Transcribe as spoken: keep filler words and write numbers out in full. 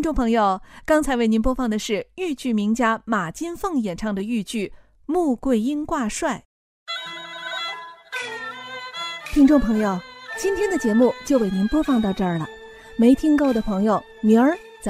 听众朋友，刚才为您播放的是豫剧名家马金凤演唱的豫剧《穆桂英挂帅》。听众朋友，今天的节目就为您播放到这儿了，没听够的朋友，明儿